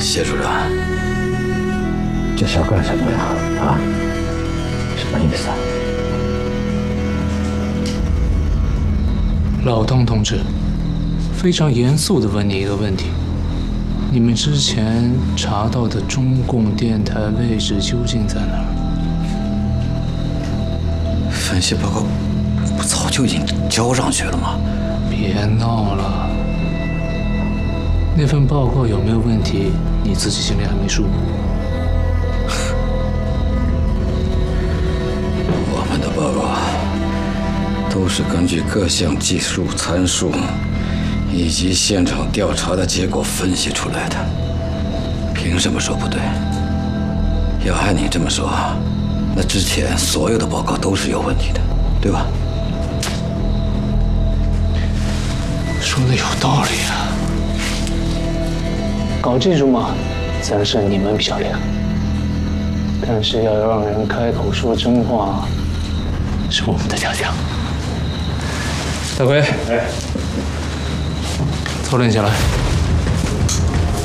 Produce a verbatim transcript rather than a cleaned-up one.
谢处长，这是要干什么呀？啊？什么意思啊？ 老汤同志，非常严肃地问你一个问题：你们之前查到的中共电台位置究竟在哪儿？ 分析报告不早就已经交上去了吗？ 别闹了。那份报告有没有问题，你自己心里还没数？ 我们的报告都是根据各项技术参数以及现场调查的结果分析出来的，凭什么说不对？要按你这么说，那之前所有的报告都是有问题的，对吧？ 说的有道理啊。搞技术嘛，自然是你们比较厉害，但是要让人开口说真话，是我们的强项。大奎，哎，操练起来。